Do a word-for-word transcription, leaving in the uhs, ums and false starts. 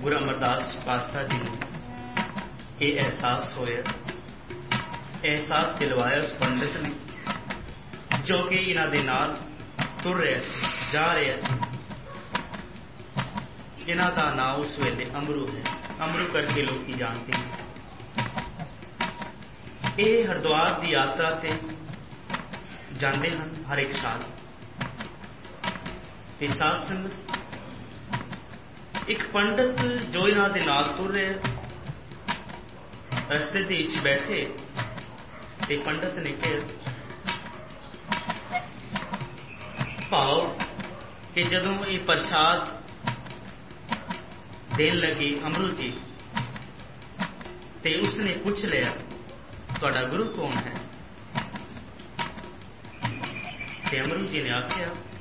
ਗੁਰੂ ਅਮਰਦਾਸ ਪਾਤਸ਼ਾਹ ਜੀ ਨੂੰ ਇਹ ਅਹਿਸਾਸ ਹੋਇਆ, ਅਹਿਸਾਸ ਦਿਲਵਾਇਆ ਉਸ ਪੰਡਿਤ ਨੇ ਜੋ ਕਿ ਇਹਨਾਂ ਦੇ ਨਾਲ ਤੁਰ ਰਿਹਾ ਸੀ, ਜਾ ਰਿਹਾ ਸੀ। ਇਹਨਾਂ ਦਾ ਨਾਂ ਉਸ ਵੇਲੇ ਅਮਰੂ ਹੈ। ਅਮਰੂ ਕਰਕੇ ਲੋਕੀ ਜਾਣਦੇ ਨੇ। ਇਹ ਹਰਿਦੁਆਰ ਦੀ ਯਾਤਰਾ ਤੇ ਜਾਂਦੇ ਹਨ ਹਰ ਇੱਕ ਸਾਲ। ਤੇ ਸਾਧ ਸੰਗਤ, ਇੱਕ ਪੰਡਿਤ ਜੋ ਇਹਨਾਂ ਦੇ ਨਾਲ ਤੁਰ ਰਿਹਾ, ਰਸਤੇ ਦੇ ਵਿੱਚ ਬੈਠੇ ਤੇ ਪੰਡਿਤ ਨੇ ਕਿਹਾ ਭਾਵ ਕਿ ਜਦੋਂ ਇਹ ਪ੍ਰਸ਼ਾਦ ਦੇਣ ਲੱਗੇ ਅਮਰੂ ਜੀ, ਤੇ ਉਸਨੇ ਪੁੱਛ ਲਿਆ ਤੁਹਾਡਾ ਗੁਰੂ ਕੌਣ ਹੈ? ਤੇ ਅਮਰੂ ਜੀ ਨੇ ਆਖਿਆ